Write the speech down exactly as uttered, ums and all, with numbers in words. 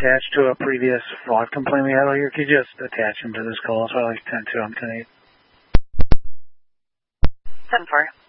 attached to a previous fraud complaint we had all year. Could you just attach them to this call? So I like ten two, I'm ten eight. seven four.